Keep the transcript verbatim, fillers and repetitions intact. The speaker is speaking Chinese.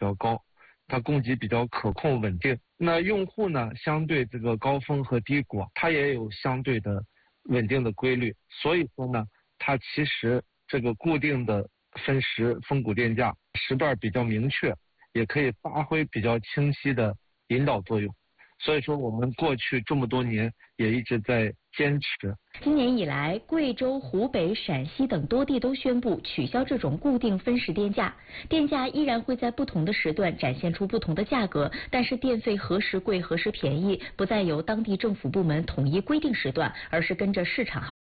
较高，它供给比较可控稳定。那用户呢，相对这个高峰和低谷，它也有相对的稳定的规律。所以说呢，它其实这个固定的分时分股电价时段比较明确，也可以发挥比较清晰的引导作用。所以说我们过去这么多年也一直在坚持。 今年以来，贵州、湖北、陕西等多地都宣布取消这种固定分时电价，电价依然会在不同的时段展现出不同的价格，但是电费何时贵何时便宜，不再由当地政府部门统一规定时段，而是跟着市场